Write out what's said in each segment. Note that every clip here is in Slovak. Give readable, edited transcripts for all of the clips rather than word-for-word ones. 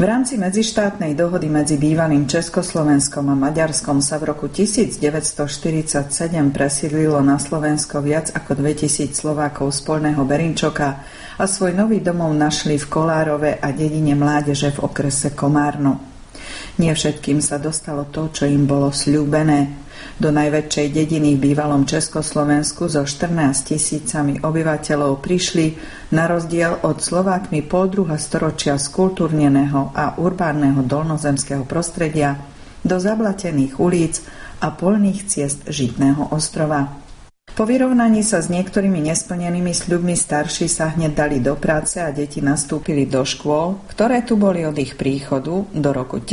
V rámci medzištátnej dohody medzi bývalým Československom a Maďarskom sa v roku 1947 presídlilo na Slovensko viac ako 2000 Slovákov z Poľného Berinčoka a svoj nový domov našli v Kolárove a dedine Mládeže v okrese Komárno. Nie všetkým sa dostalo to, čo im bolo sľúbené. Do najväčšej dediny v bývalom Československu so 14 000 obyvateľov prišli, na rozdiel od Slovákmi poldruha storočia skultúrneného a urbánneho dolnozemského prostredia, do zablatených ulic a poľných ciest Žitného ostrova. Po vyrovnaní sa s niektorými nesplnenými sľubmi starší sa hneď dali do práce a deti nastúpili do škôl, ktoré tu boli od ich príchodu do roku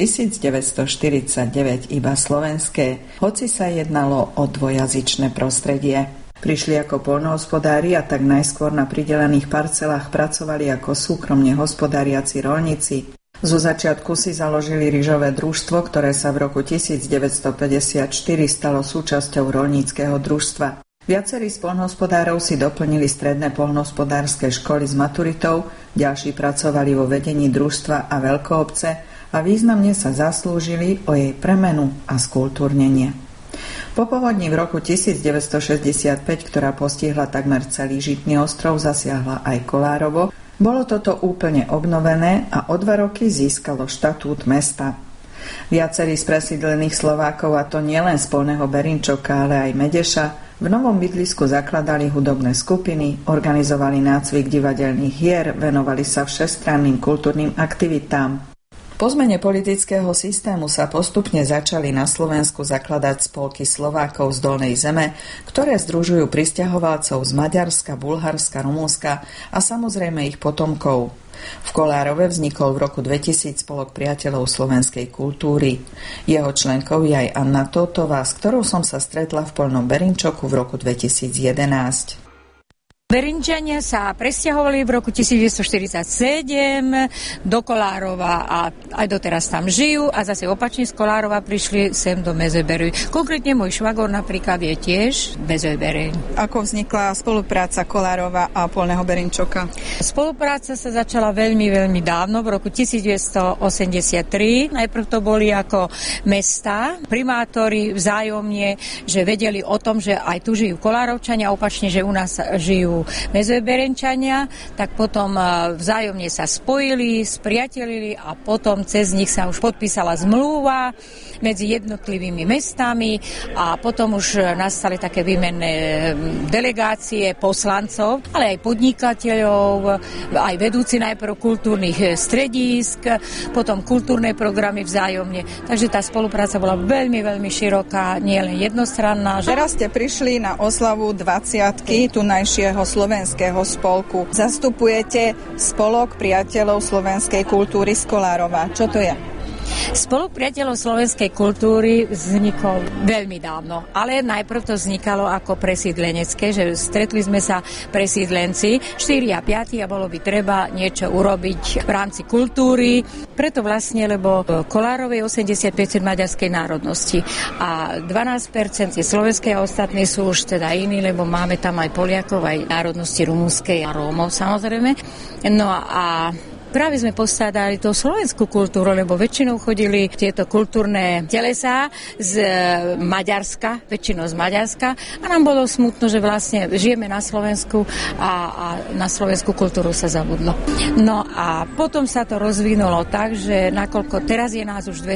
1949 iba slovenské, hoci sa jednalo o dvojazyčné prostredie. Prišli ako poľnohospodári a tak najskôr na pridelených parcelách pracovali ako súkromne hospodáriaci roľníci. Zo začiatku si založili ryžové družstvo, ktoré sa v roku 1954 stalo súčasťou roľníckeho družstva. Viacerí z poľnohospodárov si doplnili stredné poľnohospodárske školy s maturitou, ďalší pracovali vo vedení družstva a veľkoobce a významne sa zaslúžili o jej premenu a skultúrnenie. Po povodni v roku 1965, ktorá postihla takmer celý Žitný ostrov, zasiahla aj Kolárovo, bolo toto úplne obnovené a o 2 roky získalo štatút mesta. Viacerí z presídlených Slovákov, a to nielen z Poľného Berinčoka, ale aj Medeša, v novom bydlisku zakladali hudobné skupiny, organizovali nácvik divadelných hier, venovali sa všestranným kultúrnym aktivitám. Po zmene politického systému sa postupne začali na Slovensku zakladať spolky Slovákov z Dolnej Zeme, ktoré združujú prisťahovalcov z Maďarska, Bulharska, Rumunska a samozrejme ich potomkov. V Kolárove vznikol v roku 2000 spolok priateľov slovenskej kultúry. Jeho členkou je aj Anna Tótová, s ktorou som sa stretla v Poľnom Berinčoku v roku 2011. Berinčania sa presťahovali v roku 1947 do Kolárova a aj doteraz tam žijú a zase opačne z Kolárova prišli sem do Mezőbery. Konkrétne môj švagor napríklad je tiež Mezőbery. Ako vznikla spolupráca Kolárova a Poľného Berinčoka? Spolupráca sa začala veľmi, veľmi dávno, v roku 1983. Najprv to boli ako mesta, primátori vzájomne, že vedeli o tom, že aj tu žijú Kolárovčania, opačne, že u nás žijú Mezőberenčania, tak potom vzájomne sa spojili, spriatelili a potom cez nich sa už podpísala zmluva medzi jednotlivými mestami a potom už nastali také výmenné delegácie poslancov, ale aj podnikateľov, aj vedúci najprv kultúrnych stredísk, potom kultúrne programy vzájomne. Takže tá spolupráca bola veľmi, veľmi široká, nie len jednostranná. Teraz ste prišli na oslavu 20-ky tunajšieho slovenského spolku. Zastupujete spolok priateľov slovenskej kultúry z Kolárova. Čo to je? Spolok priateľov slovenskej kultúry vznikol veľmi dávno, ale najprv to vznikalo ako presídlenecké, že stretli sme sa presídlenci 4 a 5 a bolo by treba niečo urobiť v rámci kultúry. Preto vlastne, lebo v Kolárove je 85% maďarskej národnosti a 12% je slovenskej a ostatní sú už teda iní, lebo máme tam aj Poliakov, aj národnosti rumunskej a Rómov samozrejme. No a práve sme postádali tú slovenskú kultúru, lebo väčšinou chodili tieto kultúrne telesá z Maďarska, väčšinou z Maďarska a nám bolo smutno, že vlastne žijeme na Slovensku a na slovenskú kultúru sa zabudlo. No a potom sa to rozvinulo tak, že nakoľko teraz je nás už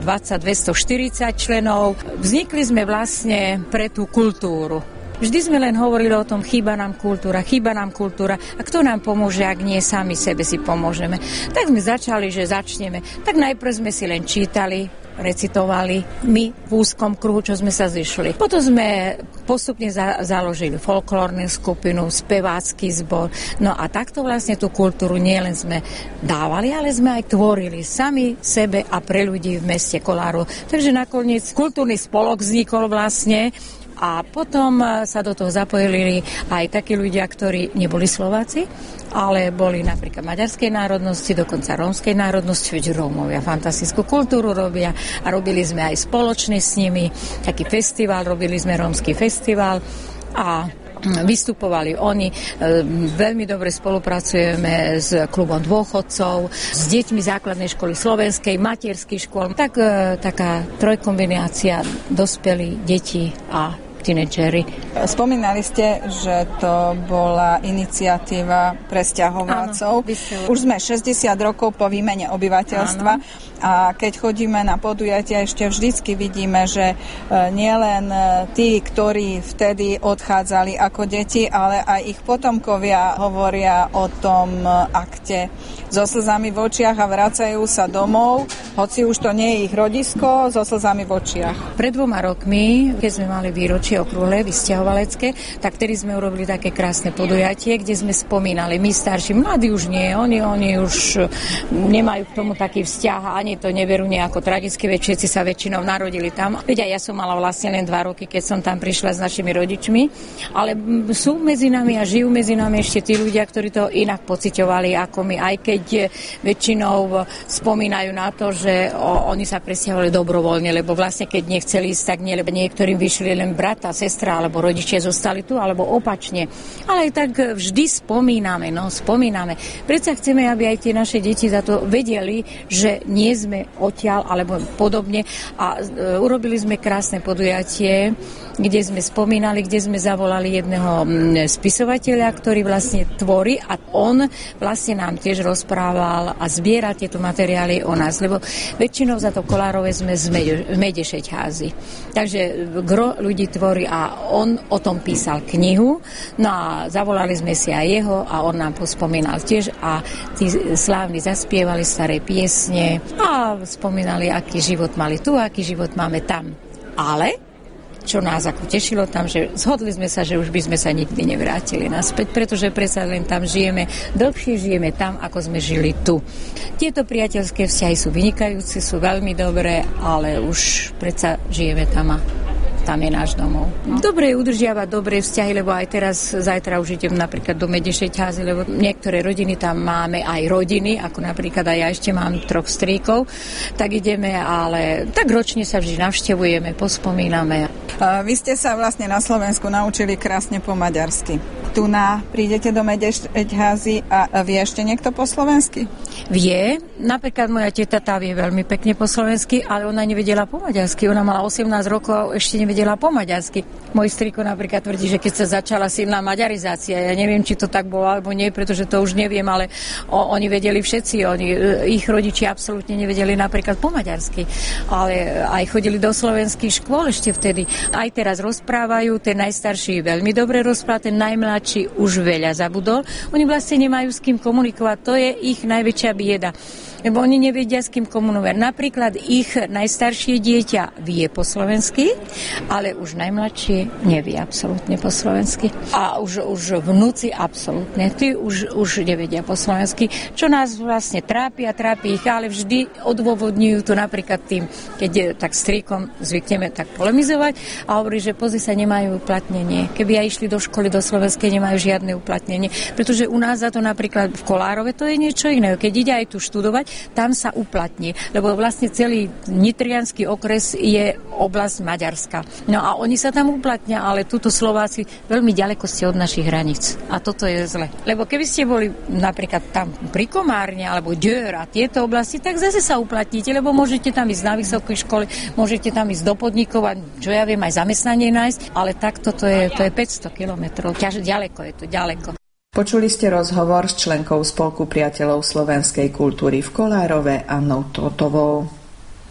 220-240 členov, vznikli sme vlastne pre tú kultúru. Vždy sme len hovorili o tom, chýba nám kultúra a kto nám pomôže, ak nie sami sebe si pomôžeme. Tak sme začali, že začneme. Tak najprv sme si len čítali, recitovali my v úzkom kruhu, čo sme sa zišli. Potom sme postupne založili folklórnu skupinu, spevácky zbor. No a takto vlastne tú kultúru nielen sme dávali, ale sme aj tvorili sami sebe a pre ľudí v meste Kolárov. Takže nakoniec kultúrny spolok vznikol vlastne. A potom sa do toho zapojili aj takí ľudia, ktorí neboli Slováci, ale boli napríklad maďarskej národnosti, dokonca rómskej národnosti, veď Rómovia fantastickú kultúru robia a robili sme aj spoločne s nimi taký festival, robili sme rómsky festival a vystupovali oni. Veľmi dobre spolupracujeme s klubom dôchodcov, s deťmi základnej školy slovenskej, materských škôl. Tak taká trojkombinácia dospelí, deti a tínedžeri. Spomínali ste, že to bola iniciatíva presťahovalcov. Už sme 60 rokov po výmene obyvateľstva. Áno. A keď chodíme na podujatia, ešte vždycky vidíme, že nielen tí, ktorí vtedy odchádzali ako deti, ale aj ich potomkovia hovoria o tom akte so slzami v očiach a vracajú sa domov, hoci už to nie je ich rodisko, so slzami v očiach. Pred 2 rokmi, keď sme mali výročie okrúhle, vysťahovalecké, tak vtedy sme urobili také krásne podujatie, kde sme spomínali, my starší, mladí už nie, oni už nemajú k tomu taký vzťah, ani to neberú nejako tragicky, veď všetci sa väčšinou narodili tam. Veď ja som mala vlastne len 2 roky, keď som tam prišla s našimi rodičmi, ale sú medzi nami a žijú medzi nami ešte tí ľudia, ktorí to inak pociťovali ako my, aj keď väčšinou spomínajú na to, že oni sa presťahovali dobrovoľne, lebo vlastne keď nechceli ísť, tak nie, lebo niektorým vyšli len brat a sestra, alebo rodičia zostali tu, alebo opačne. Ale tak vždy spomíname. Predsa chceme, aby aj tie naše deti za to vedeli, že nie sme odtiaľ, alebo podobne. A urobili sme krásne podujatie, kde sme spomínali, kde sme zavolali jedného spisovateľa, ktorý vlastne tvorí a on vlastne nám tiež rozprával a zbiera tieto materiály o nás, lebo väčšinou za to Kolárove sme z Medešeťházy. Takže gro ľudí tvorí a on o tom písal knihu, no a zavolali sme si aj jeho a on nám pospomínal tiež a tí slávni zaspievali staré piesne a spomínali, aký život mali tu, aký život máme tam. Ale čo nás ako tešilo tam, že zhodli sme sa, že už by sme sa nikdy nevrátili naspäť, pretože predsa len tam žijeme, dlhšie žijeme tam, ako sme žili tu. Tieto priateľské vzťahy sú vynikajúce, sú veľmi dobré, ale už predsa žijeme tam a tam je náš domov. Dobre je udržiavať dobré vzťahy, lebo aj teraz, zajtra už idem napríklad do Medešeťházy, lebo niektoré rodiny tam máme aj rodiny, ako napríklad aj ja ešte mám 3 strýkov, tak ideme, ale tak ročne sa vždy navštevujeme, pospomíname. Vy ste sa vlastne na Slovensku naučili krásne po maďarsky. Tu prídete do Medešeťházy a vie ešte niekto po slovensky? Vie. Napríklad moja teta tá vie veľmi pekne po slovensky, ale ona nevedela po maďarsky. Ona mala 18 rokov a ešte nevedela po maďarsky. Môj strýko napríklad tvrdí, že keď sa začala silná maďarizácia, ja neviem, či to tak bolo alebo nie, pretože to už neviem, ale oni vedeli všetci, ich rodičia absolútne nevedeli napríklad po maďarsky, ale aj chodili do slovenských škôl ešte vtedy. Aj teraz rozprávajú, ten najstarší veľmi dobre rozpráva, ten najmladší už veľa zabudol. Oni vlastne nemajú s kým komunikovať, to je ich najväčšia bieda. Lebo oni nevedia, s kým komunikovať. Napríklad ich najstaršie dieťa vie po slovensky, ale už najmladšie nevie absolútne po slovensky. A už vnúci absolútne, tí už nevedia po slovensky, čo nás vlastne trápi ich, ale vždy odôvodňujú to napríklad tým, keď tak strýkom zvykneme tak polemizovať a hovorí, že pozri sa, nemajú uplatnenie. Keby aj išli do školy do slovenskej, nemajú žiadne uplatnenie. Pretože u nás za to napríklad v Kolárove to je niečo iné. Keď ide aj tu študovať, tam sa uplatní, lebo vlastne celý nitriansky okres je oblasť Maďarska. No a oni sa tam uplatnia, ale tuto Slováci veľmi ďaleko ste od našich hraníc. A toto je zle. Lebo keby ste boli napríklad tam pri Komárne alebo Dör a tieto oblasti, tak zase sa uplatníte, lebo môžete tam ísť na vysokej škole, môžete tam ísť do podnikov a čo ja viem, aj zamestnanie nájsť, ale takto to je 500 kilometrov. Ďaleko je to, ďaleko. Počuli ste rozhovor s členkou Spolku priateľov slovenskej kultúry v Kolárove Annou Totovou.